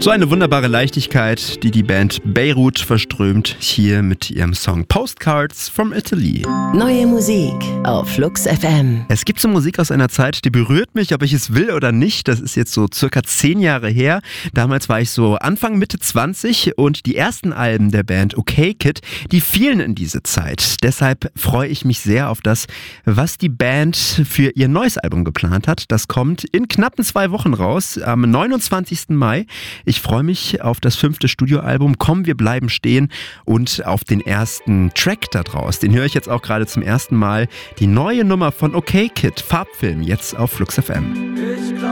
So eine wunderbare Leichtigkeit, die die Band Beirut verströmt, hier mit ihrem Song Postcards from Italy. Neue Musik auf Flux FM. Es gibt so Musik aus einer Zeit, die berührt mich, ob ich es will oder nicht. Das ist jetzt so circa 10 Jahre her. Damals war ich so Anfang, Mitte 20 und die ersten Alben der Band OK Kid, die fielen in diese Zeit. Deshalb freue ich mich sehr auf das, was die Band für ihr neues Album geplant hat. Das kommt in knappen 2 Wochen raus, am 29. Mai. Ich freue mich auf das 5. Studioalbum Komm, wir bleiben stehen und auf den ersten Track da draus. Den höre ich jetzt auch gerade zum ersten Mal. Die neue Nummer von OK Kid, Farbfilm, jetzt auf Flux FM.